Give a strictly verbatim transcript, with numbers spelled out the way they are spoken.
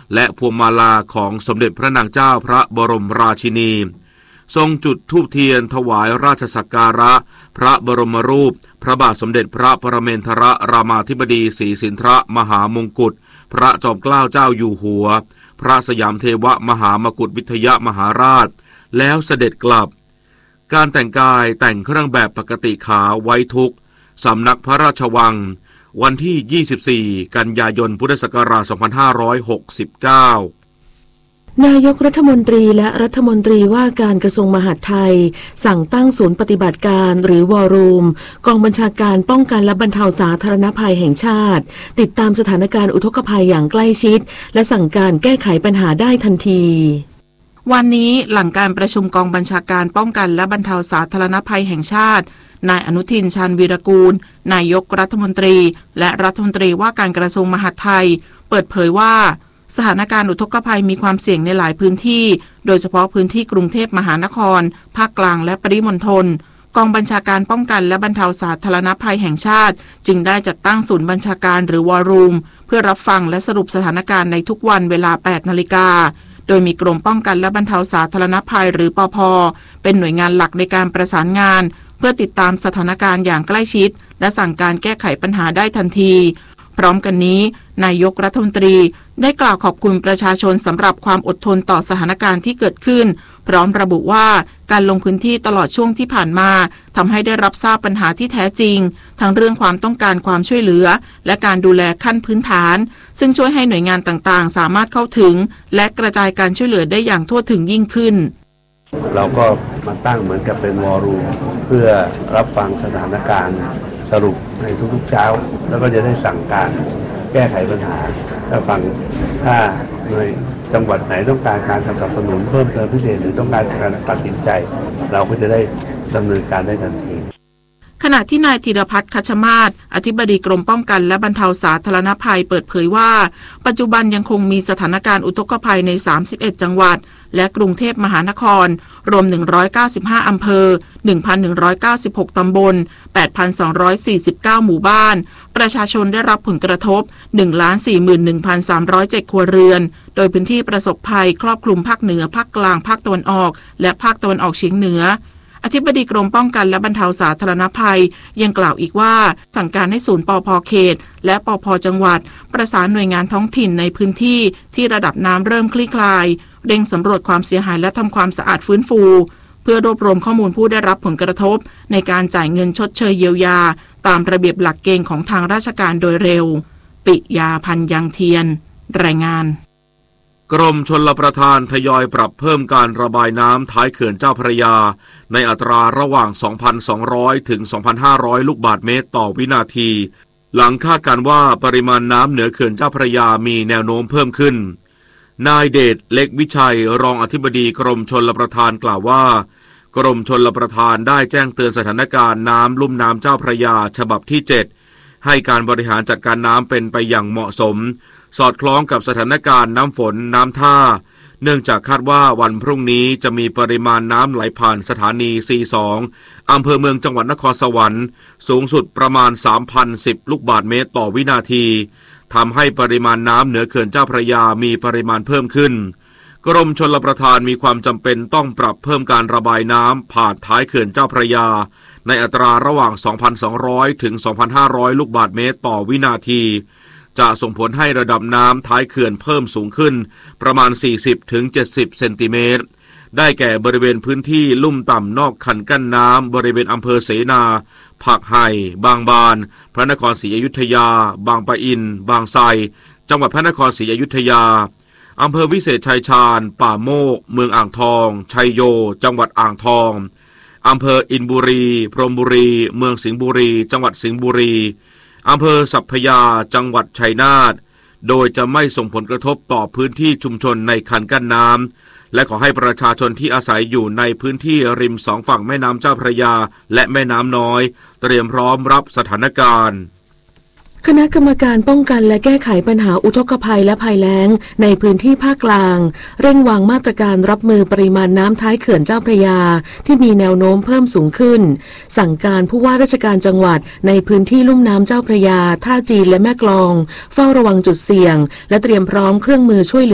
และพวงมาลาของสมเด็จพระนางเจ้าพระบรมราชินีทรงจุดธูปเทียนถวายราชสักการะพระบรมรูปพระบาทสมเด็จพระปรเมนทรรามาธิบดีศรีสินทรมหามงกุฎพระจอมเกล้าเจ้าอยู่หัวพระสยามเทวมหามกุฏวิทยมหาราชแล้วเสด็จกลับการแต่งกายแต่งเครื่องแบบปกติขาวไว้ทุกสำนักพระราชวังวันที่ยี่สิบสี่กันยายนพุทธศักราชสองพันห้าร้อยหกสิบเก้านายกรัฐมนตรีและรัฐมนตรีว่าการกระทรวงมหาดไทยสั่งตั้งศูนย์ปฏิบัติการหรือวอรูมกองบัญชาการป้องกันและบรรเทาสาธารณภัยแห่งชาติติดตามสถานการณ์อุทกภัยอย่างใกล้ชิดและสั่งการแก้ไขปัญหาได้ทันทีวันนี้หลังการประชุมกองบัญชาการป้องกันและบรรเทาสาธารณภัยแห่งชาตินายอนุทินชาญวีรกูลนายกรัฐมนตรีและรัฐมนตรีว่าการกระทรวงมหาดไทยเปิดเผยว่าสถานการณ์อุทกภัยมีความเสี่ยงในหลายพื้นที่โดยเฉพาะพื้นที่กรุงเทพมหานครภาคกลางและปริมณฑลกองบัญชาการป้องกันและบรรเทาสาธารณภัยแห่งชาติจึงได้จัดตั้งศูนย์บัญชาการหรือวอรูมเพื่อรับฟังและสรุปสถานการณ์ในทุกวันเวลา แปดนาฬิกาโดยมีกรมป้องกันและบรรเทาสาธารณภัยหรือปภ.เป็นหน่วยงานหลักในการประสานงานเพื่อติดตามสถานการณ์อย่างใกล้ชิดและสั่งการแก้ไขปัญหาได้ทันทีพร้อมกันนี้นายกรัฐมนตรีได้กล่าวขอบคุณประชาชนสำหรับความอดทนต่อสถานการณ์ที่เกิดขึ้นพร้อมระบุว่าการลงพื้นที่ตลอดช่วงที่ผ่านมาทำให้ได้รับทราบปัญหาที่แท้จริงทั้งเรื่องความต้องการความช่วยเหลือและการดูแลขั้นพื้นฐานซึ่งช่วยให้หน่วยงานต่างๆสามารถเข้าถึงและกระจายการช่วยเหลือได้อย่างทั่วถึงยิ่งขึ้นเราก็มาตั้งเหมือนกับเป็นวอรูมเพื่อรับฟังสถานการณ์สรุปในทุกๆเช้าแล้วก็จะได้สั่งการแก้ไขปัญหาถ้าฟังถ้าในจังหวัดไหนต้องการการสนับสนุนเพิ่มเติมพิเศษหรือต้องการการตัดสินใจเราก็จะได้ดำเนินการได้ทันทีขณะที่นายธีรพัฒน์คัชมาศอธิบดีกรมป้องกันและบรรเทาสาธารณภัยเปิดเผยว่าปัจจุบันยังคงมีสถานการณ์อุทกภัยในสามสิบเอ็ดจังหวัดและกรุงเทพมหานครรวมหนึ่งร้อยเก้าสิบห้าอำเภอ หนึ่งพันหนึ่งร้อยเก้าสิบหก ตำบล แปดพันสองร้อยสี่สิบเก้า หมู่บ้านประชาชนได้รับผลกระทบ หนึ่งล้านสี่หมื่นหนึ่งพันสามร้อยเจ็ด ครัวเรือนโดยพื้นที่ประสบภัยครอบคลุมภาคเหนือภาคกลางภาคตะวันออกและภาคตะวันออกเฉียงเหนืออธิบดีกรมป้องกันและบรรเทาสาธารณภัยยังกล่าวอีกว่าสั่งการให้ศูนย์ปภ.เขตและปภ.จังหวัดประสานหน่วยงานท้องถิ่นในพื้นที่ที่ระดับน้ำเริ่มคลี่คลายเร่งสำรวจความเสียหายและทำความสะอาดฟื้นฟูเพื่อรวบรวมข้อมูลผู้ได้รับผลกระทบในการจ่ายเงินชดเชยเยียวยาตามระเบียบหลักเกณฑ์ของทางราชการโดยเร็วปิยาพันธ์ยังเทียนรายงานกรมชลประทานทยอยปรับเพิ่มการระบายน้ำท้ายเขื่อนเจ้าพระยาในอัตราระหว่าง สองพันสองร้อย ถึง สองพันห้าร้อย ลูกบาศก์เมตรต่อวินาทีหลังคาดการณ์ว่าปริมาณน้ำเหนือเขื่อนเจ้าพระยามีแนวโน้มเพิ่มขึ้นนายเดชเล็กวิชัยรองอธิบดีกรมชลประทานกล่าวว่ากรมชลประทานได้แจ้งเตือนสถานการณ์น้ำลุ่มน้ำเจ้าพระยาฉบับที่เจ็ดให้การบริหารจัดการน้ำเป็นไปอย่างเหมาะสมสอดคล้องกับสถานการณ์น้ำฝนน้ำท่าเนื่องจากคาดว่าวันพรุ่งนี้จะมีปริมาณน้ำไหลผ่านสถานี ซี สอง อำเภอเมืองจังหวัดนครสวรรค์สูงสุดประมาณ สามพันสิบ ลูกบาศก์เมตรต่อวินาทีทำให้ปริมาณน้ำเหนือเขื่อนเจ้าพระยามีปริมาณเพิ่มขึ้นกรมชลประทานมีความจำเป็นต้องปรับเพิ่มการระบายน้ำผ่านท้ายเขื่อนเจ้าพระยาในอัตราระหว่าง สองพันสองร้อย ถึง สองพันห้าร้อย ลูกบาศก์เมตรต่อวินาทีจะส่งผลให้ระดับน้ำท้ายเขื่อนเพิ่มสูงขึ้นประมาณ สี่สิบถึงเจ็ดสิบ เซนติเมตรได้แก่บริเวณพื้นที่ลุ่มต่ำนอกคันกั้นน้ำบริเวณอำเภอเสนาผักไห่บางบานพระนครศรีอยุธยาบางปะอินบางไทรจังหวัดพระนครศรีอยุธยาอำเภอวิเศษชัยชาญป่าโมกเมืองอ่างทองชัยโยจังหวัดอ่างทองอำเภออินบุรีพรหมบุรีเมืองสิงห์บุรีจังหวัดสิงห์บุรีอำเภอสัพพยาจังหวัดชัยนาทโดยจะไม่ส่งผลกระทบต่อพื้นที่ชุมชนในคันกั้นน้ำและขอให้ประชาชนที่อาศัยอยู่ในพื้นที่ริมสองฝั่งแม่น้ำเจ้าพระยาและแม่น้ำน้อยเตรียมพร้อมรับสถานการณ์คณะกรรมการป้องกันและแก้ไขปัญหาอุทกภัยและภัยแล้งในพื้นที่ภาคกลางเร่งวางมาตรการรับมือปริมาณน้ำท้ายเขื่อนเจ้าพระยาที่มีแนวโน้มเพิ่มสูงขึ้นสั่งการผู้ว่าราชการจังหวัดในพื้นที่ลุ่มน้ำเจ้าพระยาท่าจีนและแม่กลองเฝ้าระวังจุดเสี่ยงและเตรียมพร้อมเครื่องมือช่วยเหลือ